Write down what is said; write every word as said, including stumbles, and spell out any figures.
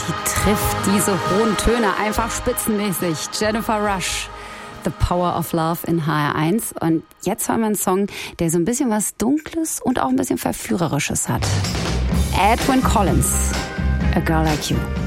Die trifft diese hohen Töne einfach spitzenmäßig. Jennifer Rush, The Power of Love in H R eins. Und jetzt haben wir einen Song, der so ein bisschen was Dunkles und auch ein bisschen Verführerisches hat. Edwyn Collins, A Girl Like You.